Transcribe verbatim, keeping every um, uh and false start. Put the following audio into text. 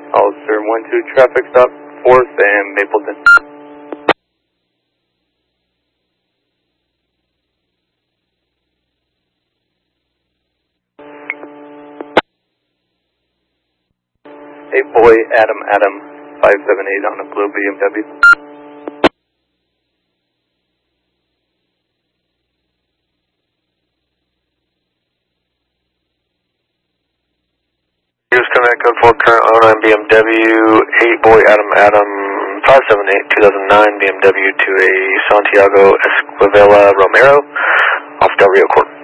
Hollister one two, traffic stop, fourth and Mapleton. Hey boy, Adam, Adam, five seven eight on a blue B M W. Houston Echo four, current oh nine B M W, eight boy, Adam, Adam, five seven eight, two thousand nine B M W to a Santiago Esquivel Romero, off Del Rio Court.